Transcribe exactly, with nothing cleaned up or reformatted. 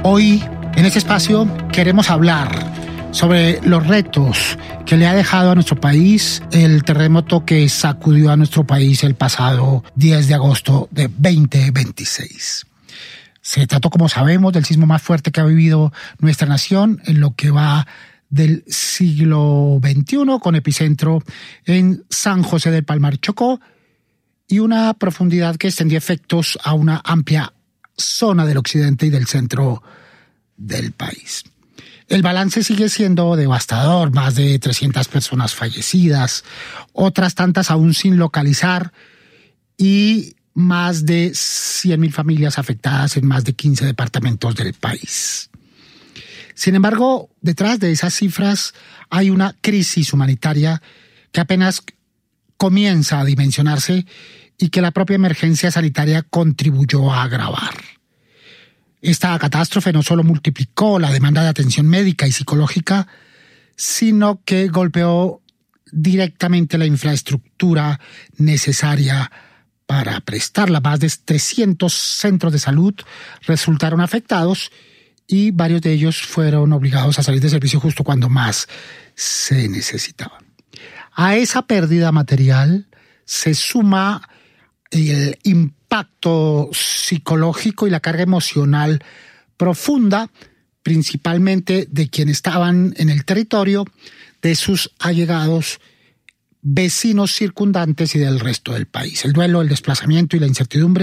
Hoy, en este espacio, queremos hablar sobre los retos que le ha dejado a nuestro país el terremoto que sacudió a nuestro país el pasado diez de agosto de veinte veintiséis. Se trató, como sabemos, del sismo más fuerte que ha vivido nuestra nación en lo que va del siglo veintiuno, con epicentro en San José del Palmar, Chocó, y una profundidad que extendía efectos a una amplia zona del occidente y del centro del país. El balance sigue siendo devastador, más de trescientas personas fallecidas, otras tantas aún sin localizar y más de cien mil familias afectadas en más de quince departamentos del país. Sin embargo, detrás de esas cifras hay una crisis humanitaria que apenas comienza a dimensionarse y que la propia emergencia sanitaria contribuyó a agravar. Esta catástrofe no solo multiplicó la demanda de atención médica y psicológica, sino que golpeó directamente la infraestructura necesaria para prestarla. Más de trescientos centros de salud resultaron afectados y varios de ellos fueron obligados a salir de servicio justo cuando más se necesitaban. A esa pérdida material se suma el impacto psicológico y la carga emocional profunda, principalmente de quienes estaban en el territorio, de sus allegados, vecinos circundantes y del resto del país. El duelo, el desplazamiento y la incertidumbre